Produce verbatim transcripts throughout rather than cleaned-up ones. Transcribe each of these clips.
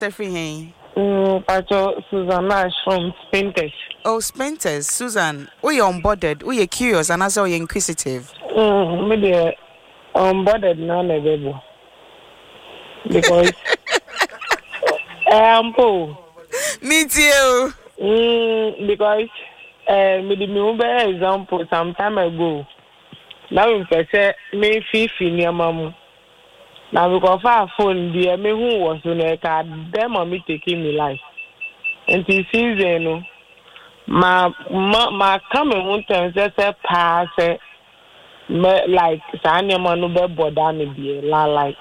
Stephanie. Mm, Pacho Susan Nash from Spinters. Oh, Spinters. Susan, we are unbothered. We are curious and also we are inquisitive. Mm, maybe unbothered now, never. Because um, oh, me too. Mm, because uh, me the remember example some time ago. Now in person me fifi near mamu. Now because our phone dear me who was on a card, them are me taking me life. And this season, no, my my my coming one time just a pass me like Sanya manu be boda me be la like.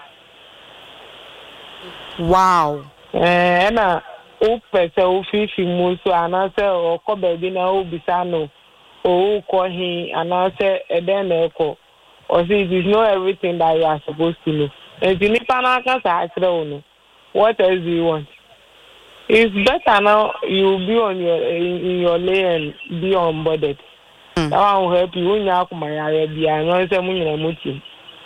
Wow. Eh, na o pese o fifi mu so anase o ko baby na o bisa no o ko hin anase e den na eko or say it is not everything that you are supposed to know. And you need to can say no. What else do you want? It's better now you be on your in, in your lane and be unbothered. Mm. That will help you when you are come here be I say mun na muti.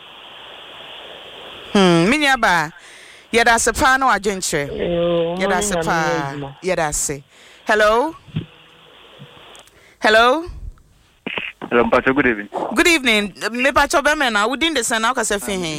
Hmm, minyaba. Yada sepa no agentre. Yada sepa. Yada se. Hello? Hello? Hello, Pacho, good evening. Good evening. Me Pacho Bemena, we didn't send out a fin.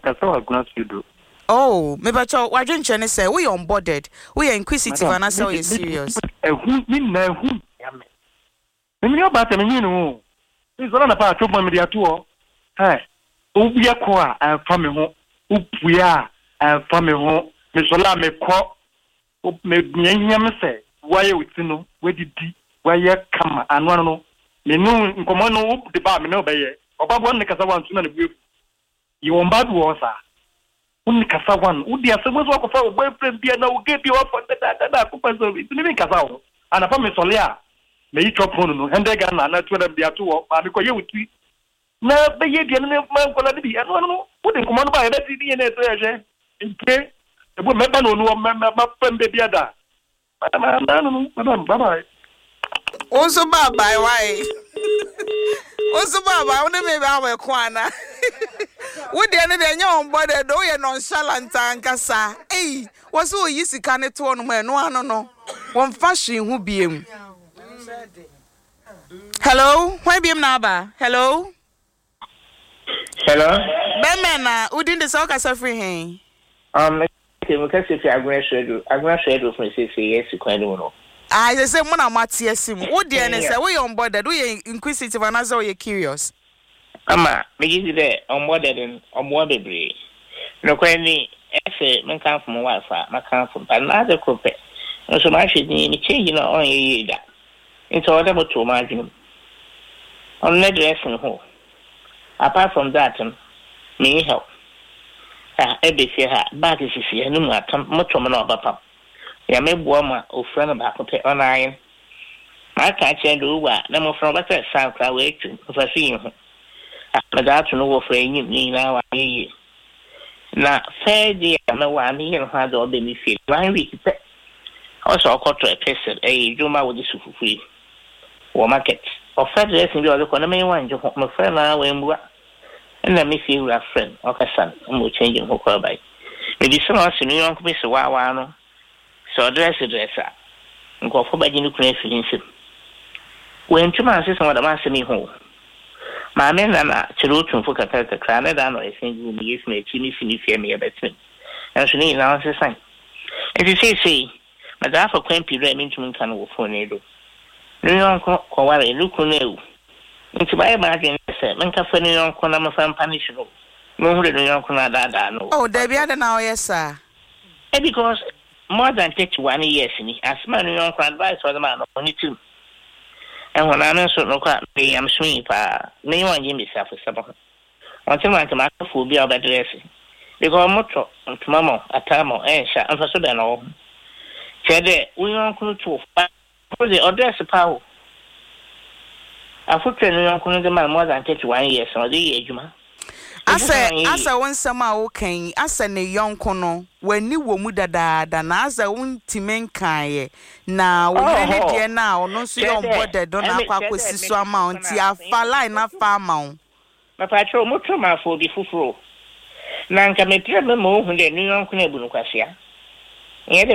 Oh, me Pacho, why didn't you say we unbothered? We are inquisitive and I saw you serious. A who mean no who? You know about them, you know. It's all about two media tour. Hey, oh, we are qua and from home. We are and from home. Miss Ola me call. Oh, me, me, say, why you know, where did you, where you come and one know. Me no nkomo no the ba me no be ye obabo ne kasa wan tuna ne bu you on bad was ah un kasa wan u dia se mozo ko fa o boyfriend bia na o ge bi o for da da da ko paso bi ni kasa o ana fa me sole a me yi chop no no hende ga na na tu na bia to o ba me ko ye wuti na be ye bia ne ma ko la bi anu no u de nkomo no ba ye be ti ni ne to ye je nke e bo me ba no no ma ma pembe bia da ma na no no bye bye. Also, Baba, why? Also, Baba, only maybe our Kwana. Would the end of your body do you nonchalant and cassa? Eh, was who you see can it one man? No, no, no. One fashion who be him. Hello, why be him naba? Hello? Hello? Bemena, who didn't the soccer suffering? Um, because if you are going to do, I'm going to do from six years to quite no. I say, Mona Matiasim, what the N S A? We on board that we inquisitive and as we curious. Ama, me give you there on board and on board the breed. No, quite say, man come from Wi Fi, my come from another coupe. No, so much is me changing on ye that. It's all about to imagine. On the dressing hole. Apart from that, me help. Ah, every year, bad is here, no matter much of an papa. Ya me boa ma ofra na ba ko pe online ma ka che do wa na mo fra ba se san kra we tu fa si ho na da tu no wo fra yin ni na wa yi na fe di na wa mi yin ha do be mi fi one week pe o so ko to e pese e juma wo di sufufu wo market o fa dress bi o ko na me wan jo mo fra na we mbua na mi fi ura friend o ka san mo change ho ko bai me di so no se ni on ko be se wa wa no. So dress dresser. Nko fo baji ni kuna feeling sim. When two man says what man say me ho. Ma me na na chiro tumfo kaka kaka na da no esen gu mi yes me chi ni fini fie me betin. And so ni na say sign. And you say say, ma da for kwan pi re me ntum kan wo fo ne do. No yon ko ko ware luku na ewu. Nti ba e ma gen say, men ka fa ni yon ko na ma fa punish no. No hu no yon ko na da da no. Oh, there be ada na o yes sir. E because more than thirty-one years ni as man you can advise for the man on it too. And when I know so no quite me am swing pa me one give me self for some. One time I come out for be about dressing. Because moto to mama atamo eh sha and so then all. Said we want to for the address power. I put you on the man more than thirty-one years or the age man. Asa asa won sama o kan asa ne yonko no wani wo mu dada da na asa won timen kan ye na wo ne de na ono so yon bode do na kwa kwesi so amount ya fa line na fa amount ma pa tro mo tro ma fo bi fufuro na nka me tre me mo hu de ni yonko na bu no kwasia nyɛ